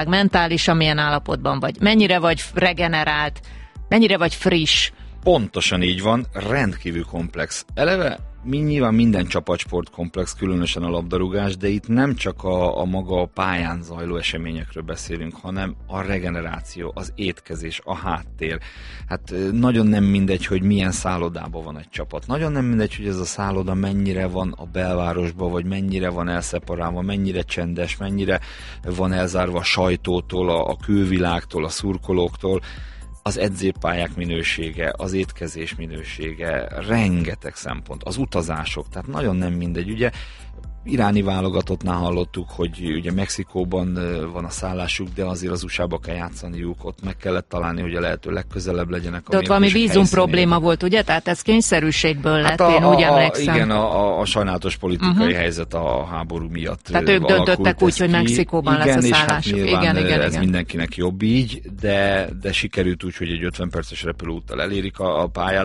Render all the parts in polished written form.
mentálisan milyen állapotban vagy, mennyire vagy regenerált, mennyire vagy friss. Pontosan így van, rendkívül komplex. Eleve nyilván minden csapatsport komplex, különösen a labdarúgás, de itt nem csak a maga a pályán zajló eseményekről beszélünk, hanem a regeneráció, az étkezés, a háttér. Hát nagyon nem mindegy, hogy milyen szállodában van egy csapat. Nagyon nem mindegy, hogy ez a szálloda mennyire van a belvárosban, vagy mennyire van elszeparálva, mennyire csendes, mennyire van elzárva a sajtótól, a külvilágtól, a szurkolóktól. Az edzőpályák minősége, az étkezés minősége, rengeteg szempont, az utazások, tehát nagyon nem mindegy. Ugye iráni válogatottnál hallottuk, hogy ugye Mexikóban van a szállásuk, de azért az USA-ba kell játszaniuk, ott meg kellett találni, hogy a lehető legközelebb legyenek. De ott valami vízum probléma volt, ugye? Tehát ez kényszerűségből lett, hát én úgy emlékszem. Igen, a sajnálatos politikai helyzet a háború miatt. Tehát ők döntöttek úgy, hogy Mexikóban lesz a szállás. Hát nyilván ez mindenkinek jobb így, de sikerült úgy, hogy egy 50 perces repülőúttal elérik a pályát,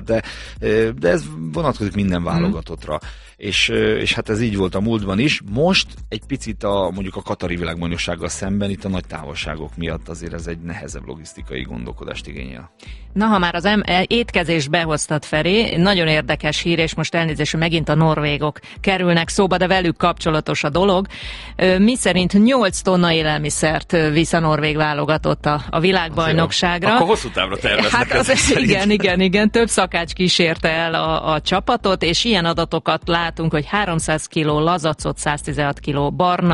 de ez vonatkozik minden válogatottra. És hát ez így volt a múltban is. Most egy picit mondjuk a katari világbajnoksággal szemben itt a nagy távolságok miatt azért ez egy nehezebb logisztikai gondolkodást igényel. Na, ha már az étkezést behoztad, Feri, nagyon érdekes hír, és most elnézést, hogy megint a norvégok kerülnek szóba, de velük kapcsolatos a dolog. Miszerint 8 tonna élelmiszert visz a norvég válogatott a világbajnokságra. Akkor hosszú távra terveznek. Hát igen. Több szakács kísérte el a csapatot, és ilyen adatokat látunk, hogy 300 kg lazacot, 116 kg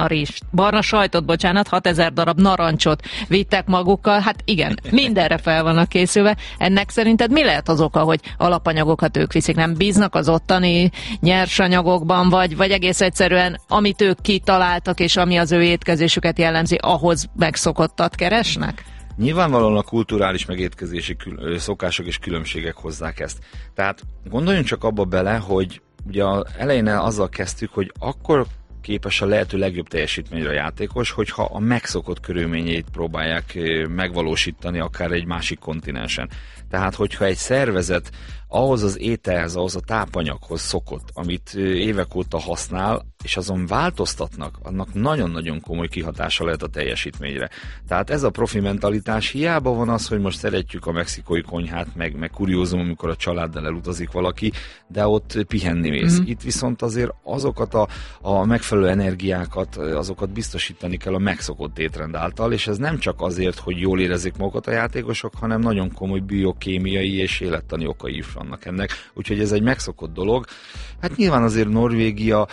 barna sajtot, 6000 darab narancsot vittek magukkal. Hát igen, mindenre fel vannak készülve. Ennek szerinted mi lehet az oka, hogy alapanyagokat ők viszik? Nem bíznak az ottani nyersanyagokban, vagy egész egyszerűen, amit ők kitaláltak, és ami az ő étkezésüket jellemzi, ahhoz megszokottat keresnek? Nyilvánvalóan a kulturális meg étkezési szokások és különbségek hozzák ezt. Tehát gondoljunk csak abba bele, hogy ugye elején azzal kezdtük, hogy akkor képes a lehető legjobb teljesítményre a játékos, hogyha a megszokott körülményeit próbálják megvalósítani akár egy másik kontinensen. Tehát, hogyha egy szervezet ahhoz az ételhez, ahhoz a tápanyaghoz szokott, amit évek óta használ, és azon változtatnak, annak nagyon-nagyon komoly kihatása lehet a teljesítményre. Tehát ez a profi mentalitás, hiába van az, hogy most szeretjük a mexikói konyhát, meg kuriózum, amikor a családdal elutazik valaki, de ott pihenni mész. Itt viszont azért azokat a megfelelő energiákat, azokat biztosítani kell a megszokott étrend által, és ez nem csak azért, hogy jól érezzék magukat a játékosok, hanem nagyon komoly biokémiai és élettani okai is vannak ennek. Úgyhogy ez egy megszokott dolog. Hát nyilván azért Norvégia,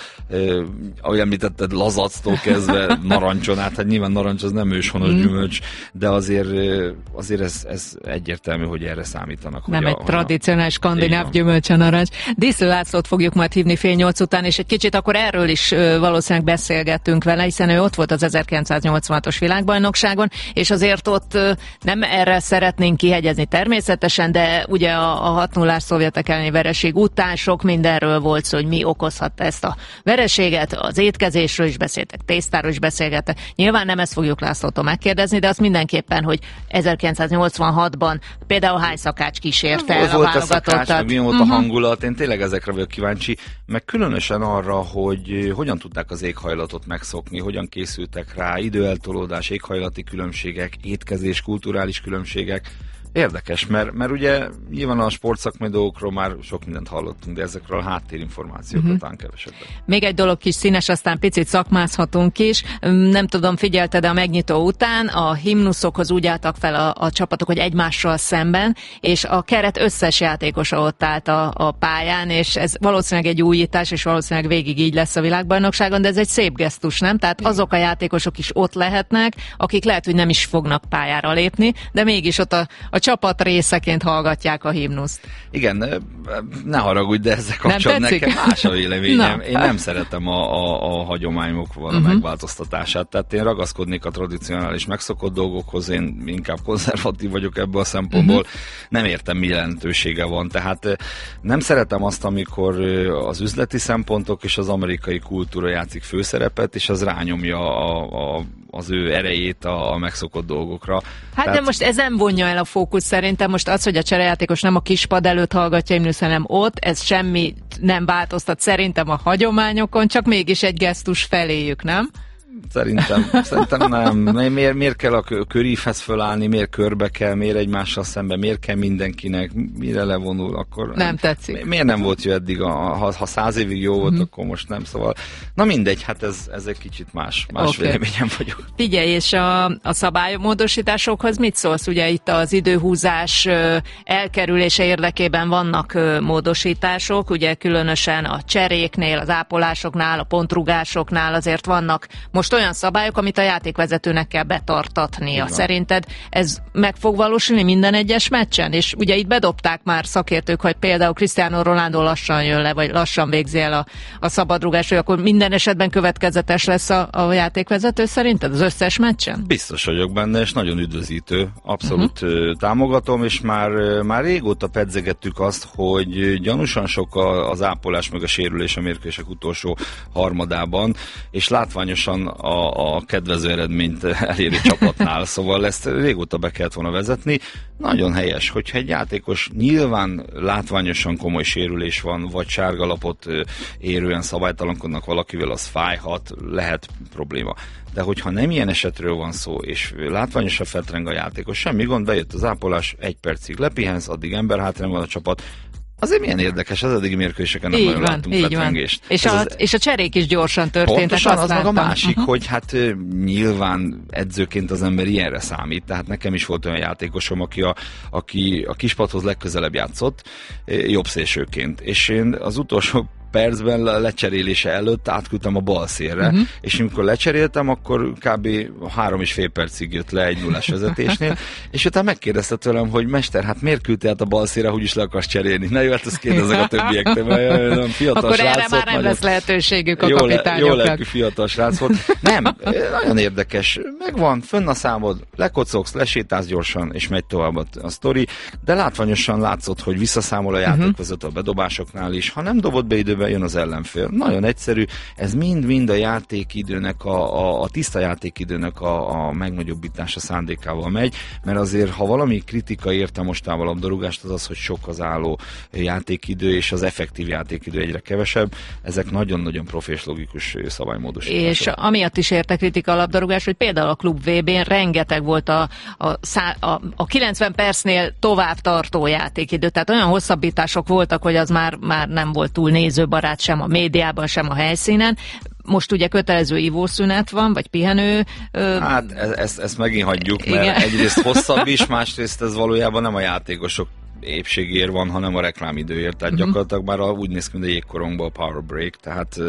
ahogy említetted, lazactól kezdve narancson át, hát nyilván narancs az nem őshonos gyümölcs, de azért ez egyértelmű, hogy erre számítanak. Nem egy tradicionális skandináv gyümölcs a narancs. Díszlő Lászlót fogjuk majd hívni 7:30 után, és egy kicsit akkor erről is valószínűleg beszélgettünk vele, hiszen ő ott volt az 1986-os világbajnokságon, és azért ott nem erre szeretnénk kihegyezni természetesen, de ugye a 6-0-ás szovjetek elleni vereség után sok mindenről volt szó, hogy mi okozhatta ezt a vereséget, az étkezésről is beszéltek, tésztáról is beszélgettek. Nyilván nem ezt fogjuk Lászlótól megkérdezni, de azt mindenképpen, hogy 1986-ban például hány szakács kísérte el a válogatottat. Mi volt a hangulat, én tényleg ezekre vagyok kíváncsi, meg különösen arra, hogy hogyan tudták az éghajlatot megszokni, hogyan készültek rá, időeltolódás, éghajlati különbségek, étkezés, kulturális különbségek. Érdekes, mert ugye nyilván a sportszakmai dolgokról már sok mindent hallottunk, de ezekről a háttérinformációkat talán kevesebbet. Még egy dolog kis színes, aztán picit szakmázhatunk is. Nem tudom, figyelted a megnyitó után, a himnuszokhoz úgy álltak fel a csapatok, hogy egymással szemben, és a keret összes játékosa ott állt a pályán, és ez valószínűleg egy újítás, és valószínűleg végig így lesz a világbajnokságon, de ez egy szép gesztus, nem? Tehát azok a játékosok is ott lehetnek, akik lehet, hogy nem is fognak pályára lépni, de mégis ott a csapat részeként hallgatják a himnuszt. Igen, ne haragudj, de ezzel kapcsolatban nekem más a véleményem. Én nem szeretem a hagyományok megváltoztatását, tehát én ragaszkodnék a tradicionális megszokott dolgokhoz, én inkább konzervatív vagyok ebből a szempontból, nem értem, mi jelentősége van, tehát nem szeretem azt, amikor az üzleti szempontok és az amerikai kultúra játszik főszerepet, és az rányomja az ő erejét a megszokott dolgokra. Hát tehát... de most ez nem vonja el a fókusz szerintem. Most az, hogy a cserejátékos nem a kispad előtt hallgatja himnuszt, hanem ott, ez semmi nem változtat szerintem a hagyományokon, csak mégis egy gesztus feléjük, nem? Szerintem nem. Miért kell a körívhez fölállni, miért körbe kell, miért egymással szemben, miért kell mindenkinek, mire levonul, akkor... Nem tetszik. Miért nem volt jó eddig, ha 100 évig jó volt, akkor most nem, szóval... Na mindegy, hát ez egy kicsit más véleményem vagyok. Figyelj, és a szabálymódosításokhoz mit szólsz? Ugye itt az időhúzás elkerülése érdekében vannak módosítások, ugye különösen a cseréknél, az ápolásoknál, a pontrugásoknál azért vannak most olyan szabályok, amit a játékvezetőnek kell betartatnia. Szerinted ez meg fog valósulni minden egyes meccsen? És ugye itt bedobták már szakértők, hogy például Cristiano Ronaldo lassan jön le, vagy lassan végzi el a szabadrugás, hogy akkor minden esetben következetes lesz a játékvezető szerinted az összes meccsen? Biztos vagyok benne, és nagyon üdvözítő. Abszolút támogatom, és már régóta pedzegettük azt, hogy gyanúsan sok az ápolás meg a sérülés a mérkőzések utolsó harmadában, és látványosan a kedvező eredményt eléri csapatnál, szóval ezt régóta be kellett volna vezetni. Nagyon helyes, hogyha egy játékos nyilván látványosan komoly sérülés van, vagy sárgalapot érően szabálytalankodnak valakivel, az fájhat, lehet probléma. De hogyha nem ilyen esetről van szó, és látványosan feltreng a játékos, semmi gond, bejött az ápolás, 1 percig lepihensz, addig emberhátrán van a csapat. Azért milyen érdekes, az eddigi mérkőzéseken nem nagyon láttunk letrengést. És a cserék is gyorsan történtek. Pontosan, az meg a másik, hogy hát nyilván edzőként az ember ilyenre számít, tehát nekem is volt olyan játékosom, aki a kispadhoz legközelebb játszott, jobb szélsőként, és én az utolsó percben lecserélése előtt átküldtem a bal szélre, és amikor lecseréltem, akkor kb. 3,5 percig jött le 1-0-ás vezetésnél, és utána megkérdezte tőlem, hogy mester, hát miért küldtél a bal szélre, hogy is le akarsz cserélni? Na jó, hát ezt kérdezek a többiektől, mert fiatal akkor srác erre már nem lesz lehetőségük a kapitányoknak. Jó lelkű fiatal srác volt. Nem, nagyon érdekes. Megvan, fönn a számod, lekocogsz, lesétálsz gyorsan, és megy tovább a sztori, de látványosan látszott, hogy visszaszámol a játékvezető a bedobásoknál is. Ha nem dobott be időben, jön az ellenfél. Nagyon egyszerű, ez mind-mind a játékidőnek, a tiszta játékidőnek a megnagyobbítása szándékával megy, mert azért, ha valami kritika érte mostában a labdarúgást, az az, hogy sok az álló játékidő, és az effektív játékidő egyre kevesebb. Ezek nagyon-nagyon profi és logikus szabálymódosítások. És amiatt is érte kritika a labdarúgás, hogy például a klub VB-n rengeteg volt a 90 percnél tovább tartó játékidő, tehát olyan hosszabbítások voltak, hogy az már nem volt túl nézőbarát sem a médiában, sem a helyszínen. Most ugye kötelező ivószünet van, vagy pihenő. Hát ezt megint hagyjuk, mert egyrészt hosszabb is, másrészt ez valójában nem a játékosok épségéért van, hanem a reklámidőért. Tehát gyakorlatilag már úgy néz ki, mint a jégkorongban a power break, tehát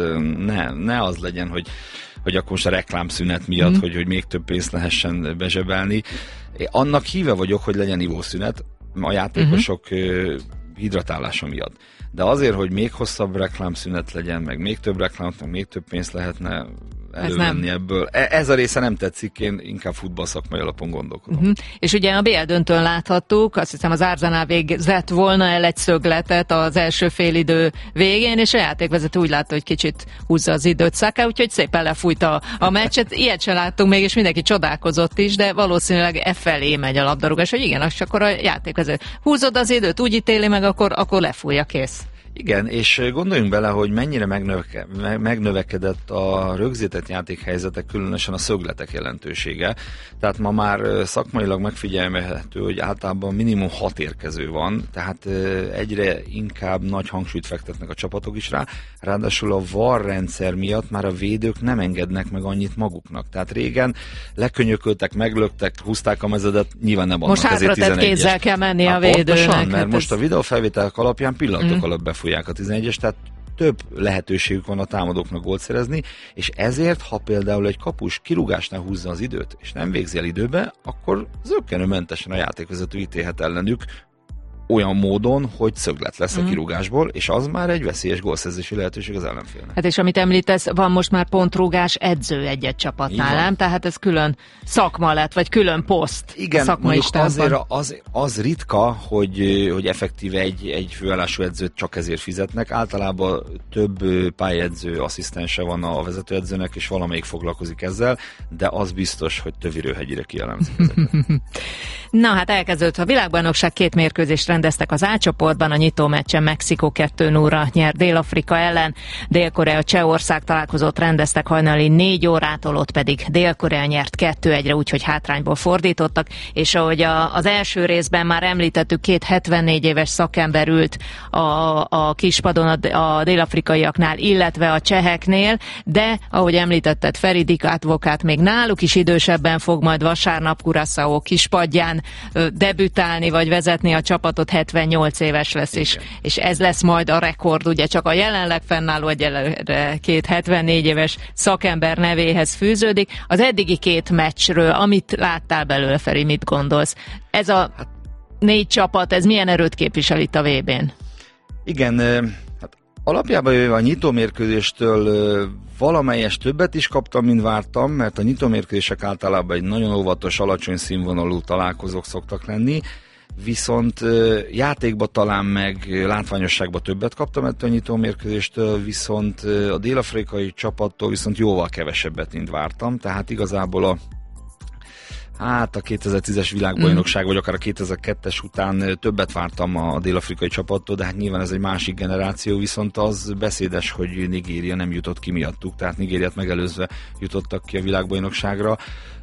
ne az legyen, hogy akkor most a reklámszünet miatt, hogy még több pénzt lehessen bezsebelni. Annak híve vagyok, hogy legyen ivószünet a játékosok hidratálása miatt. De azért, hogy még hosszabb reklámszünet legyen, meg még több reklámot, meg még több pénzt lehetne elővenni ebből. Ez a része nem tetszik, én inkább futballszakmai alapon gondolkodom. És ugye a BL döntőn láthattuk, azt hiszem az Arsenal végzett volna el egy szögletet az első félidő végén, és a játékvezető úgy látta, hogy kicsit húzza az időt Saka, úgyhogy szépen lefújta a meccset. Ilyet sem láttunk még, és mindenki csodálkozott is, de valószínűleg felé megy a labdarúgás, hogy igen, akkor a játékvezető húzod az időt, úgy ítéli meg, akkor lefújja, kész. Igen, és gondoljunk bele, hogy mennyire megnövekedett a rögzített játékhelyzetek, különösen a szögletek jelentősége. Tehát ma már szakmailag megfigyelhető, hogy általában minimum 6 érkező van, tehát egyre inkább nagy hangsúlyt fektetnek a csapatok is rá. Ráadásul a VAR rendszer miatt már a védők nem engednek meg annyit maguknak. Tehát régen lekönyököltek, meglöktek, húzták a mezedet, nyilván nem adnak. Most hátratett kézzel kell menni a védőnek. Pontosan, mert most a videófelvételek alapján pillanatok alatt befújják a 11-es, tehát több lehetőségük van a támadóknak gólt szerezni, és ezért, ha például egy kapus kirúgásnál húzza az időt, és nem végzi el időbe, akkor zökkenőmentesen a játékvezető ítélhet ellenük olyan módon, hogy szöglet lesz a kirúgásból, és az már egy veszélyes gólszerzési lehetőség az ellenfélnek. Hát és amit említesz, van most már pontrúgás edző egy-egy csapatnál, nem? Tehát ez külön szakma lett, vagy külön poszt. Igen, mondjuk azért az ritka, hogy effektíve egy főállású edzőt csak ezért fizetnek. Általában több pályedző asszisztense van a vezetőedzőnek, és valamelyik foglalkozik ezzel, de az biztos, hogy tövirőhegyire kijellemzik ezeket. Na hát elkezdődött a világbajnokság, 2 mérkőzést rendeztek az A csoportban, a nyitó meccsen Mexikó 2-0-ra nyert Dél-Afrika ellen, Dél-Korea Csehország találkozót rendeztek hajnali 4 órától, ott pedig Dél-Korea nyert 2-1-re, úgyhogy hátrányból fordítottak, és ahogy az első részben már említettük, 2 74 éves szakember ült a kispadon a dél-afrikaiaknál, illetve a cseheknél, de ahogy említetted, Feridik advokát még náluk is idősebben fog majd vasárnap Curaçao kispadján debütálni, vagy vezetni a csapatot, 78 éves lesz, és ez lesz majd a rekord, ugye csak a jelenleg fennálló egyelőre 2 74 éves szakember nevéhez fűződik. Az eddigi 2 meccsről, amit láttál belőle, Feri, mit gondolsz? Ez a 4 csapat, ez milyen erőt képvisel itt a VB-n? Igen, hát alapjában a nyitómérkőzéstől valamelyes többet is kaptam, mint vártam, mert a nyitómérkőzések általában egy nagyon óvatos, alacsony színvonalú találkozók szoktak lenni, viszont játékba talán meg látványosságba többet kaptam ettől a nyitómérkőzéstől, viszont a dél-afrikai csapattól viszont jóval kevesebbet, mint vártam, tehát igazából a 2010-es világbajnokság, vagy akár a 2002-es után többet vártam a dél-afrikai csapattól, de hát nyilván ez egy másik generáció, viszont az beszédes, hogy Nigéria nem jutott ki miattuk, tehát Nigériát megelőzve jutottak ki a világbajnokságra,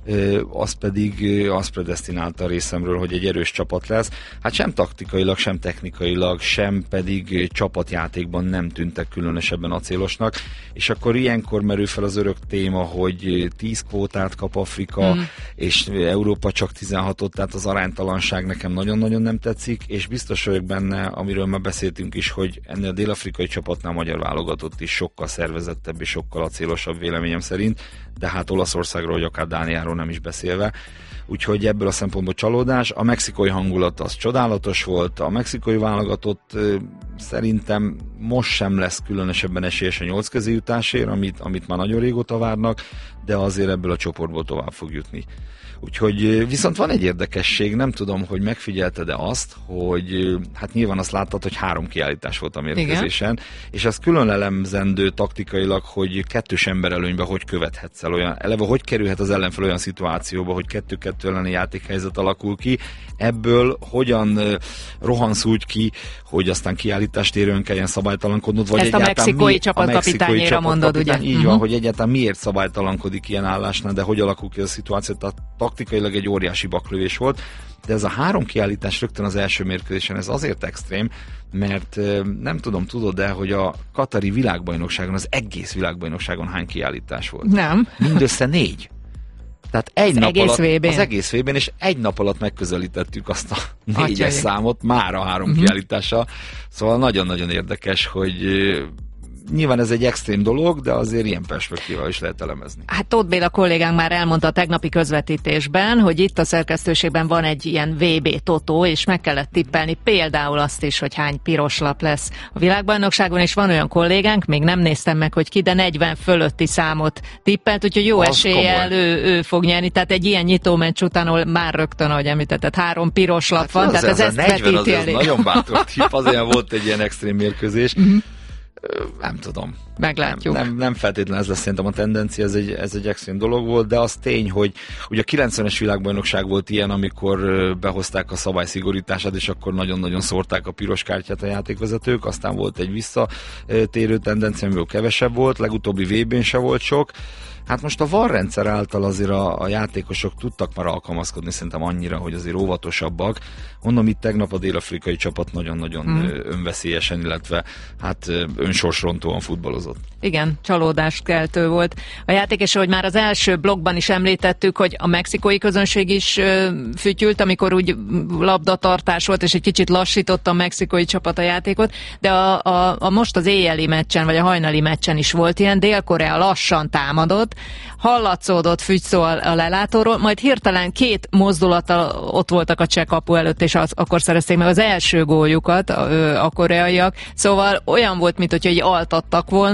az pedig azt predesztinálta a részemről, hogy egy erős csapat lesz. Hát sem taktikailag, sem technikailag, sem pedig csapatjátékban nem tűntek különösebben acélosnak, és akkor ilyenkor merül fel az örök téma, hogy 10 kvótát kap Afrika, és Európa csak 16-ot, tehát az aránytalanság nekem nagyon-nagyon nem tetszik, és biztos vagyok benne, amiről már beszéltünk is, hogy ennél a dél-afrikai csapatnál a magyar válogatott is sokkal szervezettebb és sokkal acélosabb véleményem szerint, de hát Olaszországról, vagy akár Dániáról nem is beszélve. Úgyhogy ebből a szempontból csalódás. A mexikói hangulat az csodálatos volt, a mexikói válogatott szerintem most sem lesz különösebben esélyes a 8 közé jutásért, amit már nagyon régóta várnak, de azért ebből a csoportból tovább fog jutni. Úgyhogy viszont van egy érdekesség, nem tudom, hogy megfigyelted-e azt, hogy hát nyilván azt láttad, hogy 3 kiállítás volt a mérkőzésen, igen, és ez külön elemzendő taktikailag, hogy 2 emberelőnybe hogy követhetsz el olyan, eleve hogy kerülhet az ellenfél olyan szituációba, hogy 2-2 elleni játékhelyzet alakul ki, ebből hogyan rohansz úgy ki, hogy aztán kiállítást érően kelljen szabálytalankodnod, vagy ezt a mexikói csapatkapitányére mondod, ugye? Így van, hogy egyáltalán miért szabálytalankodik ilyen állásnál, de hogy alakul ki a szituáció, tehát taktikailag egy óriási baklövés volt, de ez a 3 kiállítás rögtön az első mérkőzésen, ez azért extrém, mert nem tudom, tudod-e, hogy a katari világbajnokságon, az egész világbajnokságon hány kiállítás volt? Nem. Mindössze 4. Tehát egy az nap egész alatt, VB-n. az egész VB-n, és egy nap alatt megközelítettük azt a 4-es számot már a 3 kiállítással. Szóval nagyon-nagyon érdekes, hogy nyilván ez egy extrém dolog, de azért ilyen perspektívával is lehet elemezni. Hát Tóth Béla kollégánk már elmondta a tegnapi közvetítésben, hogy itt a szerkesztőségben van egy ilyen VB totó, és meg kellett tippelni például azt is, hogy hány piros lap lesz a világbajnokságon, és van olyan kollégánk, még nem néztem meg, hogy ki, de 40 fölötti számot tippelt, úgyhogy jó eséllyel ő fog nyerni. Tehát egy ilyen nyitómeccs után, ahol már rögtön, ahogy említetted, 3 piros lap van, tehát ez ezt 40 az nagyon bátor tipp, azért volt egy ilyen extrém mérkőzés. Nem tudom. Meglátjuk. Nem feltétlenül ez lesz szerintem a tendencia, ez egy extrém dolog volt, de az tény, hogy ugye a 90-es világbajnokság volt ilyen, amikor behozták a szabályszigorítását, és akkor nagyon-nagyon szórták a piros kártyát a játékvezetők, aztán volt egy visszatérő tendencia, amiből kevesebb volt, legutóbbi VB-n se volt sok. Hát most a VAR rendszer által azért a játékosok tudtak már alkalmazkodni szerintem annyira, hogy azért óvatosabbak. Mondom, itt tegnap a dél-afrikai csapat nagyon-nagyon önveszélyesen, illetve hát önsorsrontóan futballozott. Igen, csalódást keltő volt a játék, és ahogy már az első blogban is említettük, hogy a mexikói közönség is fütyült, amikor úgy labdatartás volt, és egy kicsit lassította a mexikói csapat a játékot, de a most az éjjeli meccsen, vagy a hajnali meccsen is volt ilyen, Dél-Korea lassan támadott, hallatszódott fügyszó a lelátóról, majd hirtelen 2 mozdulattal ott voltak a cseh kapu előtt, és akkor szerezték meg az első góljukat a koreaiak, szóval olyan volt, mint hogy altattak volna,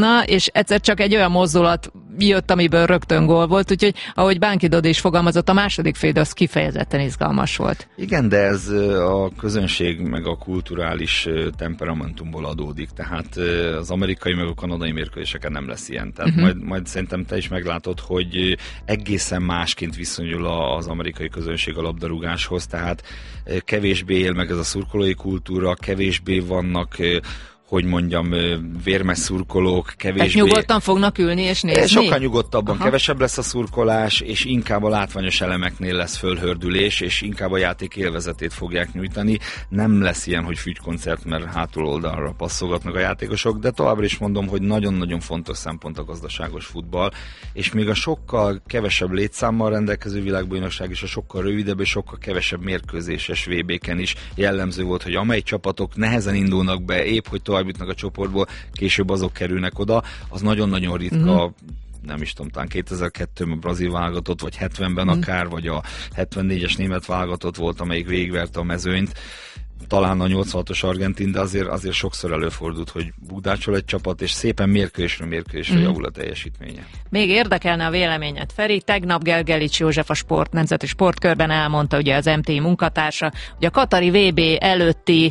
volna, és egyszer csak egy olyan mozdulat jött, amiből rögtön gól volt, úgyhogy ahogy Bánki Dodi is fogalmazott, a második fél az kifejezetten izgalmas volt. Igen, de ez a közönség meg a kulturális temperamentumból adódik, tehát az amerikai meg a kanadai mérkőzéseken nem lesz ilyen, tehát majd szerintem te is meglátod, hogy egészen másként viszonyul az amerikai közönség a labdarúgáshoz, tehát kevésbé él meg ez a szurkolói kultúra, kevésbé vannak hogy mondjam, vérmes szurkolók, kevésbé... Tehát nyugodtan fognak ülni és nézni? Sokkal nyugodtabban, kevesebb lesz a szurkolás, és inkább a látványos elemeknél lesz fölhördülés, és inkább a játék élvezetét fogják nyújtani. Nem lesz ilyen, hogy fügykoncert, mert hátul oldalra passzolgatnak a játékosok, de továbbra is mondom, hogy nagyon-nagyon fontos szempont a gazdaságos futball, és még a sokkal kevesebb létszámmal rendelkező világbajnokság és a sokkal rövidebb és sokkal kevesebb mérkőzéses VB-ken is jellemző volt, hogy amely csapatok nehezen indulnak be, épp hogy tovább jutnak a csoportból, később azok kerülnek oda, az nagyon-nagyon ritka, nem is tudom, talán 2002-ben a brazil válogatott, vagy 70-ben akár, vagy a 74-es német válogatott volt, amelyik végigverte a mezőnyt, talán a 86-os argentin, de azért sokszor előfordult, hogy bukdácsol egy csapat, és szépen mérkőzésről javul a teljesítménye. Még érdekelne a véleményed, Feri. Tegnap Gergelics József a Nemzeti Sportkörben elmondta, ugye az MTI munkatársa, hogy a katari VB előtti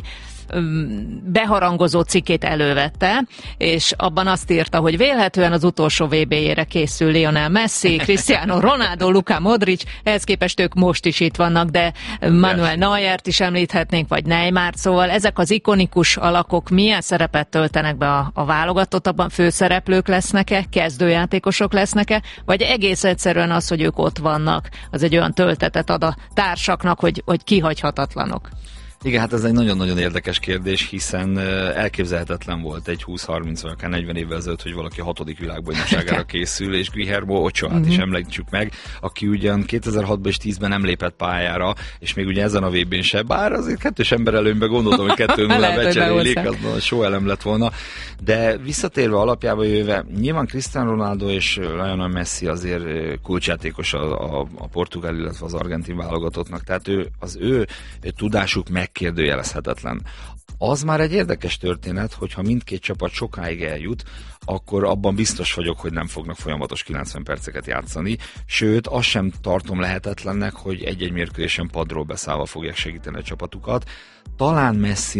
beharangozó cikkét elővette, és abban azt írta, hogy vélhetően az utolsó VB-jére készül Lionel Messi, Cristiano Ronaldo, Luka Modric, ehhez képest ők most is itt vannak, de Manuel Neuert is említhetnénk, vagy Neymart, szóval ezek az ikonikus alakok milyen szerepet töltenek be a válogatottakban? Főszereplők lesznek-e, kezdőjátékosok lesznek-e, vagy egész egyszerűen az, hogy ők ott vannak, az egy olyan töltetet ad a társaknak, hogy kihagyhatatlanok? Igen, hát ez egy nagyon-nagyon érdekes kérdés, hiszen elképzelhetetlen volt egy 20-30 vagy akár 40 évvel ezelőtt, hogy valaki a 6. világbajnokságára készül, és Guillermo Ochoát is említsük meg, aki ugyan 2006-ban és 10-ben nem lépett pályára, és még ugye ezen a VB-n se, bár azért kettős ember előnyben gondoltam, hogy 2-0 becserélik, az a sóelem lett volna, de visszatérve alapjába jöve, nyilván Cristiano Ronaldo és Lionel Messi azért kulcsjátékos a portugál, illetve az argentin válogatottnak, tehát az ő tudásuk megkérdőjelezhetetlen. Az már egy érdekes történet, hogyha mindkét csapat sokáig eljut, akkor abban biztos vagyok, hogy nem fognak folyamatos 90 perceket játszani, sőt, azt sem tartom lehetetlennek, hogy egy-egy mérkőzésen padról beszállva fogják segíteni a csapatukat. Talán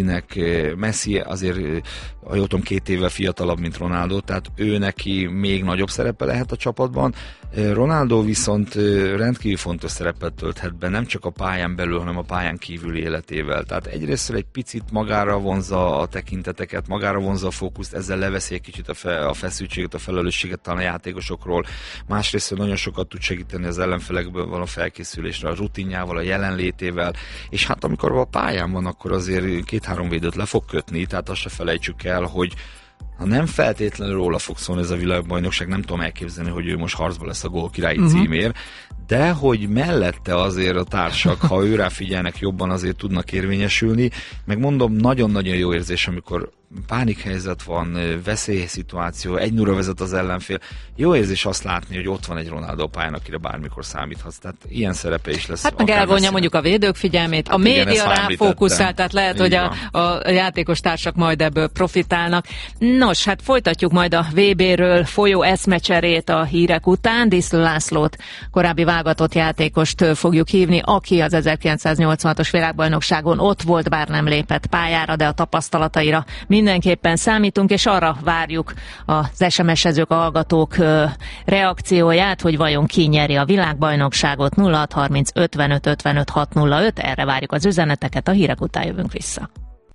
Messi azért, ha jól tudom, 2 évvel fiatalabb, mint Ronaldo, tehát ő neki még nagyobb szerepe lehet a csapatban. Ronaldo viszont rendkívül fontos szerepet tölthet be, nem csak a pályán belül, hanem a pályán kívüli életével. Tehát egyrészt egy picit magára vonzza a tekinteteket, magára vonzza a fókuszt, ezzel leveszi egy kicsit a feszültséget, a felelősséget talán a játékosokról. Másrészt nagyon sokat tud segíteni az ellenfelekből való felkészülésre, a rutinjával, a jelenlétével, és hát amikor a pályán van, akkor azért 2-3 védőt le fog kötni, tehát azt se felejtsük el, hogy ha nem feltétlenül róla fog szólni ez a világbajnokság, nem tudom elképzelni, hogy ő most harcban lesz a gólkirályi címért, de hogy mellette azért a társak, ha őrá figyelnek, jobban azért tudnak érvényesülni, meg mondom, nagyon-nagyon jó érzés, amikor pánikhelyzet van, veszélyszituáció, 1-0-ra vezet az ellenfél. Jó érzés azt látni, hogy ott van egy Ronaldo pályán, akire bármikor számíthatsz. Tehát ilyen szerepe is lesz. Hát meg elvonja mondjuk a védők figyelmét, a média ráfókuszál, tehát lehet, hogy a játékos társak majd ebből profitálnak. Nos, hát folytatjuk majd a VB-ről folyó eszmecserét a hírek után. Diszlő Lászlót, korábbi válogatott játékost fogjuk hívni, aki az 1986-os világbajnokságon ott volt, bár nem lépett pályára, de a tapasztalataira mindenképpen számítunk, és arra várjuk az SMS-ezők, a hallgatók reakcióját, hogy vajon ki nyeri a világbajnokságot. 0630 55 55 605, erre várjuk az üzeneteket, a hírek után jövünk vissza.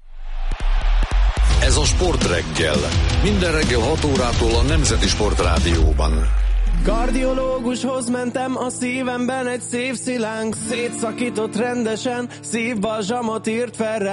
Ez a Sportreggel. Minden reggel 6 órától a Nemzeti Sportrádióban. Kardiológushoz mentem, a szívemben egy szívszilánk szétszakított rendesen, szívbalzsamot írt fel rá.